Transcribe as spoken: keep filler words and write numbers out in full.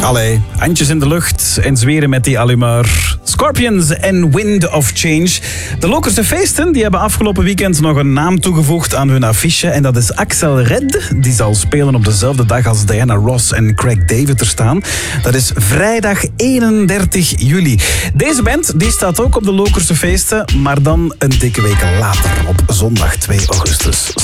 Allee, handjes in de lucht en zweren met die allumeur. Scorpions en Wind of Change. De Lokerse Feesten die hebben afgelopen weekend nog een naam toegevoegd aan hun affiche. En dat is Axel Red. Die zal spelen op dezelfde dag als Diana Ross en Craig David er staan. Dat is vrijdag eenendertig juli. Deze band die staat ook op de Lokerse Feesten, maar dan een dikke week later, op zondag twee augustus.